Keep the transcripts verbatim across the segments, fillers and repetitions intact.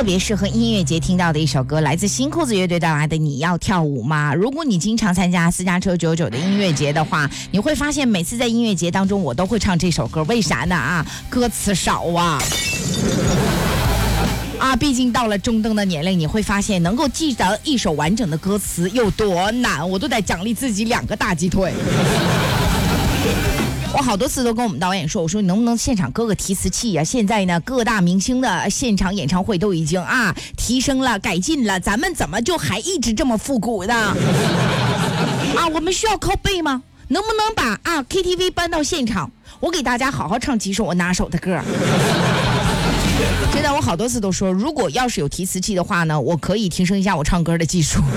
特别适合音乐节听到的一首歌，来自新裤子乐队带来的《你要跳舞吗》。如果你经常参加私家车九九的音乐节的话，你会发现每次在音乐节当中我都会唱这首歌，为啥呢啊？歌词少啊。啊，毕竟到了中登的年龄，你会发现能够记得一首完整的歌词有多难，我都得奖励自己两个大鸡腿。我好多次都跟我们导演说，我说你能不能现场搁个提词器啊？现在呢，各大明星的现场演唱会都已经啊提升了、改进了，咱们怎么就还一直这么复古呢？啊，我们需要靠背吗？能不能把啊 K T V 搬到现场？我给大家好好唱几首我拿手的歌。真的，我好多次都说，如果要是有提词器的话呢，我可以提升一下我唱歌的技术。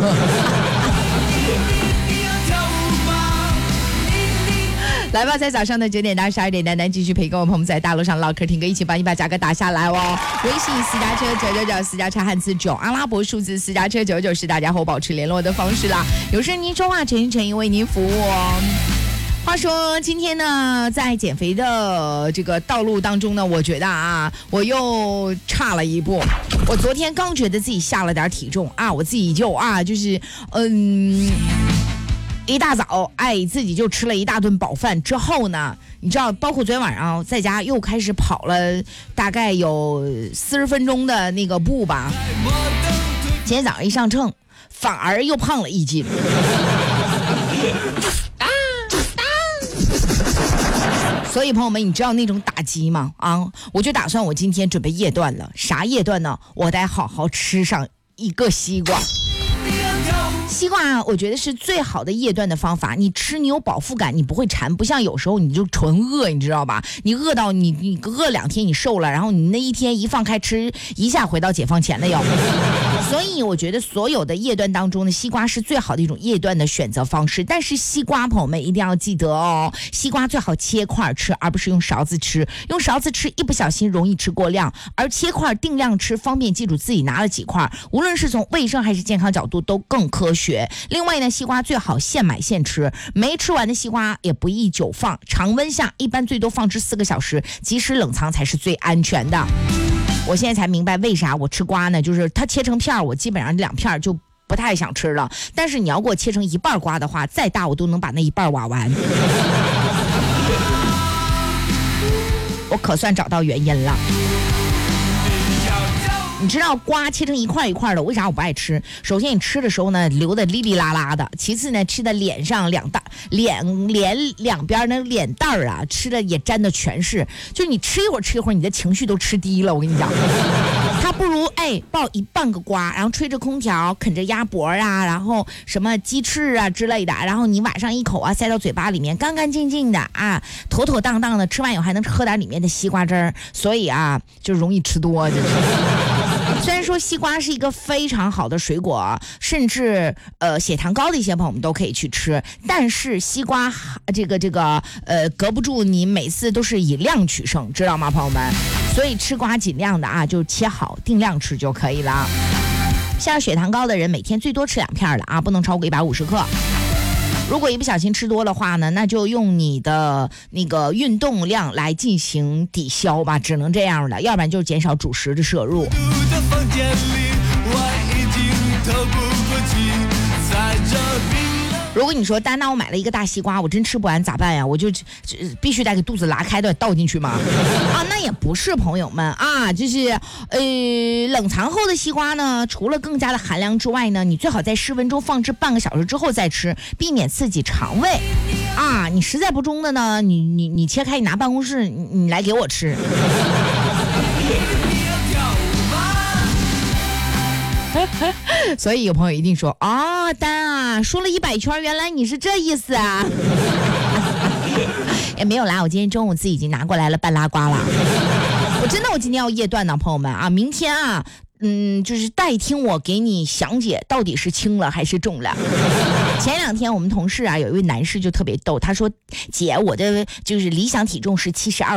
来吧，在早上的九点到十二点，丹丹继续陪跟我朋友们在大路上唠嗑听歌，一起帮你把价格打下来哦。微信私家车九九九，私家车汉字九，阿拉伯数字私家车九九是大家和我保持联络的方式啦。有事您说话，诚心诚意为您服务哦。话说今天呢，在减肥的这个道路当中呢，我觉得啊，我又差了一步。我昨天刚觉得自己下了点体重啊，我自己就啊，就是嗯。一大早，哎，自己就吃了一大顿饱饭之后呢，你知道，包括昨天晚上在家又开始跑了大概有四十分钟的那个步吧。今天早上一上秤，反而又胖了一斤。所以朋友们，你知道那种打击吗？啊，我就打算我今天准备夜断了。啥夜断呢？我得好好吃上一个西瓜。西瓜啊，我觉得是最好的夜断的方法。你吃你有饱腹感，你不会馋，不像有时候你就纯饿，你知道吧？你饿到你你饿两天你瘦了，然后你那一天一放开吃，一下回到解放前了又。所以我觉得所有的夜断当中呢，西瓜是最好的一种夜断的选择方式。但是西瓜朋友们一定要记得哦，西瓜最好切块吃，而不是用勺子吃。用勺子吃一不小心容易吃过量，而切块定量吃，方便记住自己拿了几块。无论是从卫生还是健康角度都更科学。另外呢，西瓜最好现买现吃，没吃完的西瓜也不宜久放，常温下一般最多放置四个小时，及时冷藏才是最安全的。我现在才明白为啥我吃瓜呢，就是它切成片，我基本上两片就不太想吃了，但是你要给我切成一半瓜的话，再大我都能把那一半挖完。我可算找到原因了。你知道瓜切成一块一块的，为啥我不爱吃？首先你吃的时候呢，流的哩哩啦啦的；其次呢，吃的脸上两大脸脸两边那脸蛋儿啊，吃的也沾的全是。就你吃一会儿吃一会儿，你的情绪都吃低了。我跟你讲，它不如哎抱一半个瓜，然后吹着空调，啃着鸭脖啊，然后什么鸡翅啊之类的，然后你晚上一口啊塞到嘴巴里面，干干净净的啊，妥妥当当的，吃完以后还能喝点里面的西瓜汁儿，所以啊就容易吃多，就是。虽然说西瓜是一个非常好的水果，甚至呃血糖高的一些朋友们都可以去吃，但是西瓜这个这个呃隔不住你每次都是以量取胜，知道吗，朋友们？所以吃瓜尽量的啊，就切好定量吃就可以了。像血糖高的人，每天最多吃两片了啊，不能超过一百五十克。如果一不小心吃多的话呢，那就用你的那个运动量来进行抵消吧，只能这样了，要不然就减少主食的摄入。如果你说丹娜我买了一个大西瓜，我真吃不完咋办呀？我就必须得给肚子拉开的倒进去吗？啊，那也不是，朋友们啊，就是呃冷藏后的西瓜呢，除了更加的寒凉之外呢，你最好在室温中放置半个小时之后再吃，避免刺激肠胃。啊，你实在不中的呢，你你你切开，你拿办公室，你你来给我吃。所以有朋友一定说，哦，丹啊，说了一百圈，原来你是这意思啊。也没有啦，我今天中午自己已经拿过来了半拉瓜了。我真的我今天要夜断呢，朋友们啊，明天啊嗯，就是代听我给你详解到底是轻了还是重了。前两天我们同事啊有一位男士就特别逗，他说姐，我的就是理想体重是七十二